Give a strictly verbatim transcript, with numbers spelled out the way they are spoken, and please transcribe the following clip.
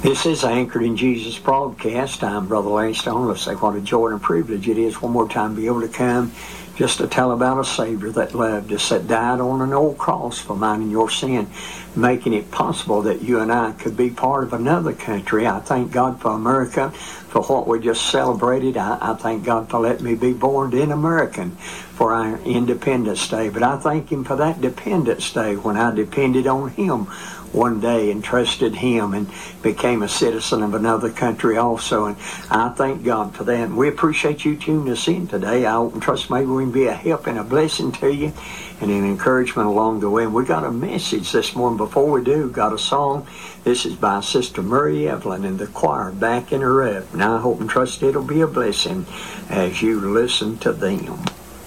This is Anchored in Jesus broadcast. I'm Brother Larry Stone. Let's say what a joy and a privilege it is one more time to be able to come just to tell about a Savior that loved us, that died on an old cross for mine and your sin, making it possible that you and I could be part of another country. I thank God for America, for what we just celebrated. I, I thank God for letting me be born in American for our Independence Day. But I thank Him for that Dependence Day when I depended on Him one day and trusted Him and became a citizen of another country also. And I thank God for that. And we appreciate you tuning us in today. I hope and trust maybe we can be a help and a blessing to you and an encouragement along the way. And we got a message this morning. Before we do, got a song. This is by Sister Murray Evelyn and the choir backing her up. And I hope and trust it'll be a blessing as you listen to them.